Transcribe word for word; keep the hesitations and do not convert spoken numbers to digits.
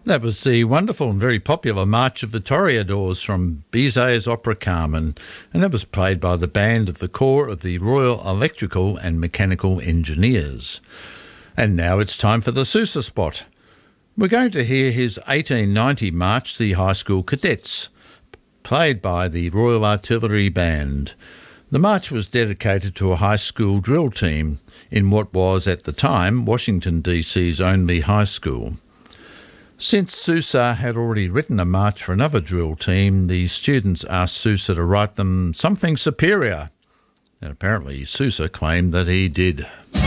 That was the wonderful and very popular March of the Toreadors from Bizet's opera Carmen, and that was played by the band of the Corps of the Royal Electrical and Mechanical Engineers. And now it's time for the Sousa spot. We're going to hear his eighteen ninety march, The High School Cadets, played by the Royal Artillery Band. The march was dedicated to a high school drill team in what was, at the time, Washington D C's only high school. Since Sousa had already written a march for another drill team, the students asked Sousa to write them something superior, and apparently Sousa claimed that he did.